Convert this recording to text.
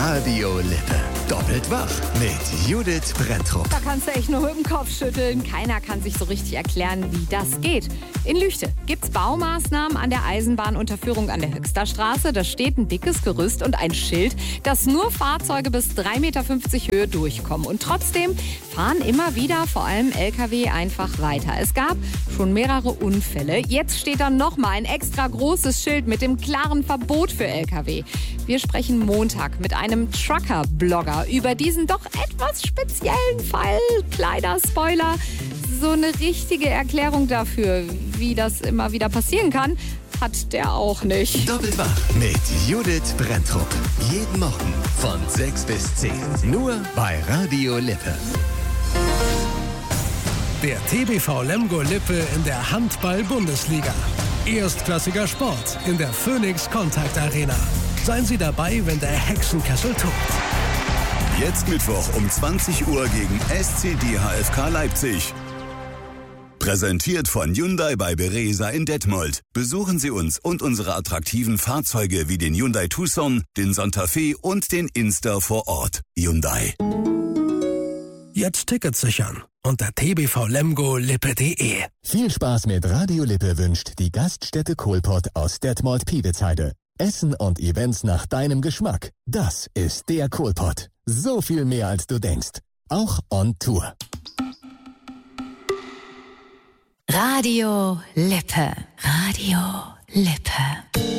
Radio Lippe. Doppelt wach mit Judith Brenntrup. Da kannst du echt nur mit dem Kopf schütteln. Keiner kann sich so richtig erklären, wie das geht. In Lüchte gibt's Baumaßnahmen an der Eisenbahnunterführung an der Höxterstraße. Da steht ein dickes Gerüst und ein Schild, dass nur Fahrzeuge bis 3,50 Meter Höhe durchkommen. Und trotzdem fahren immer wieder vor allem LKW einfach weiter. Es gab schon mehrere Unfälle. Jetzt steht dann nochmal ein extra großes Schild mit dem klaren Verbot für LKW. Wir sprechen Montag mit einem Trucker-Blogger über diesen doch etwas speziellen Fall. Kleiner Spoiler, so eine richtige Erklärung dafür, wie das immer wieder passieren kann, hat der auch nicht. Doppelt wach mit Judith Brenntrup. Jeden Morgen von 6 bis 10. Nur bei Radio Lippe. Der TBV Lemgo Lippe in der Handball-Bundesliga. Erstklassiger Sport in der Phoenix Contact Arena. Seien Sie dabei, wenn der Hexenkessel tobt. Jetzt Mittwoch um 20 Uhr gegen SCD HFK Leipzig. Präsentiert von Hyundai bei Beresa in Detmold. Besuchen Sie uns und unsere attraktiven Fahrzeuge wie den Hyundai Tucson, den Santa Fe und den Insta vor Ort. Hyundai. Jetzt Tickets sichern unter tbvlemgo-lippe.de. Viel Spaß mit Radio Lippe wünscht die Gaststätte Kohlpott aus Detmold-Piewitzheide. Essen und Events nach deinem Geschmack. Das ist der Kohlpott. So viel mehr als du denkst. Auch on Tour. Radio Lippe. Radio Lippe.